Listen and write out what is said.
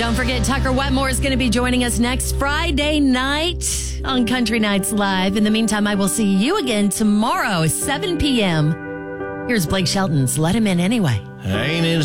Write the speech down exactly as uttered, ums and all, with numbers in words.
Don't forget, Tucker Wetmore is going to be joining us next Friday night on Country Nights Live. In the meantime, I will see you again tomorrow, seven p.m. Here's Blake Shelton's Let Him In Anyway. Ain't it